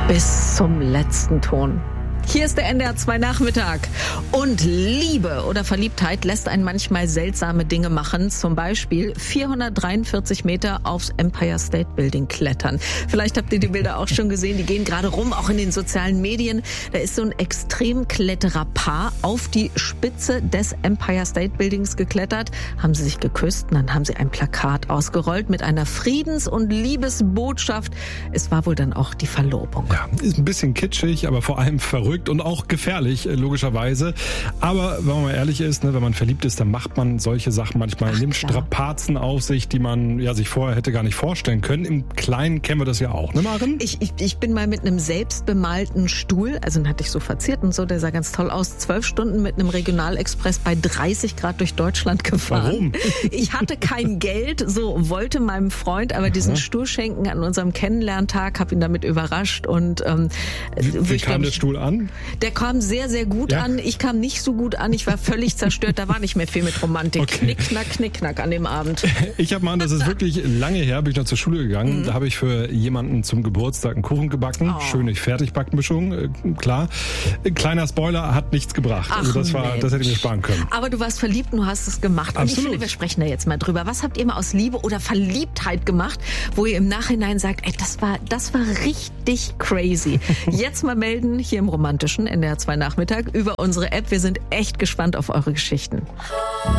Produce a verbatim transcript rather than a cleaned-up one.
Bis zum letzten Ton. Hier ist der N D R zwei Nachmittag. Und Liebe oder Verliebtheit lässt einen manchmal seltsame Dinge machen. Zum Beispiel vierhundertdreiundvierzig Meter aufs Empire State Building klettern. Vielleicht habt ihr die Bilder auch schon gesehen. Die gehen gerade rum, auch in den sozialen Medien. Da ist so ein Extremklettererpaar auf die Spitze des Empire State Buildings geklettert. Haben sie sich geküsst und dann haben sie ein Plakat ausgerollt mit einer Friedens- und Liebesbotschaft. Es war wohl dann auch die Verlobung. Ja, ist ein bisschen kitschig, aber vor allem verrückt und auch gefährlich, logischerweise. Aber wenn man mal ehrlich ist, ne, wenn man verliebt ist, dann macht man solche Sachen manchmal, Ach, nimmt klar. Strapazen auf sich, die man ja sich vorher hätte gar nicht vorstellen können. Im Kleinen kennen wir das ja auch, ne Maren? Ich, ich, ich bin mal mit einem selbstbemalten Stuhl, also den hatte ich so verziert und so, der sah ganz toll aus, zwölf Stunden mit einem Regionalexpress bei dreißig Grad durch Deutschland gefahren. Warum? Ich hatte kein Geld, so wollte meinem Freund aber diesen Aha. Stuhl schenken an unserem Kennenlerntag, habe ihn damit überrascht und ähm, Wie, wie ich kam glaub, der Stuhl an? Der kam sehr, sehr gut Ja? an. Ich kam nicht so gut an. Ich war völlig zerstört. Da war nicht mehr viel mit Romantik. Okay. Knickknack, knickknack an dem Abend. Ich habe mal, das ist wirklich lange her, bin ich noch zur Schule gegangen. Mhm. Da habe ich für jemanden zum Geburtstag einen Kuchen gebacken. Oh. Schöne Fertigbackmischung, äh, klar. Kleiner Spoiler, hat nichts gebracht. Ach, also das war, Mensch. das hätte ich mir sparen können. Aber du warst verliebt und du hast es gemacht. Und Absolut. ich finde, wir sprechen da jetzt mal drüber. Was habt ihr mal aus Liebe oder Verliebtheit gemacht, wo ihr im Nachhinein sagt, ey, das war, das war richtig crazy. Jetzt mal melden hier im romantischen N D R zwei Nachmittag über unsere App. Wir sind echt gespannt auf eure Geschichten.